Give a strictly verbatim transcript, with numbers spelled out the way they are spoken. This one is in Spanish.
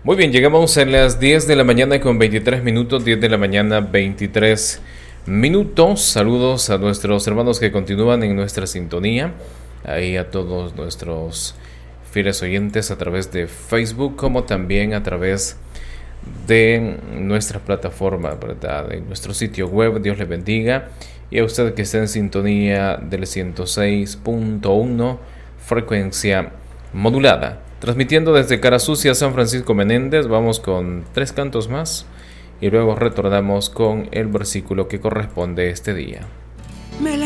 Muy bien, llegamos a las diez de la mañana con veintitrés minutos, diez de la mañana veintitrés minutos. Saludos a nuestros hermanos que continúan en nuestra sintonía, ahí a todos nuestros fieles oyentes a través de Facebook, como también a través de nuestra plataforma, ¿verdad? En nuestro sitio web. Dios les bendiga. Y a usted que está en sintonía del ciento seis punto uno, frecuencia modulada. Transmitiendo desde Cara Sucia, San Francisco Menéndez. Vamos con tres cantos más y luego retornamos con el versículo que corresponde este día.